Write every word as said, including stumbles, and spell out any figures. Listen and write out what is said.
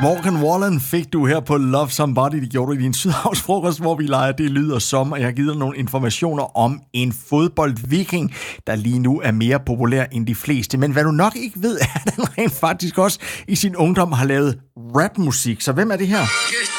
Morgan Wallen fik du her på Love Somebody. Det gjorde du i din sydhavsfrokost, hvor vi leger Det lyder som, og jeg har givet dig nogle informationer om en fodboldviking, der lige nu er mere populær end de fleste. Men hvad du nok ikke ved, er, at han rent faktisk også i sin ungdom har lavet rapmusik. Så hvem er det her?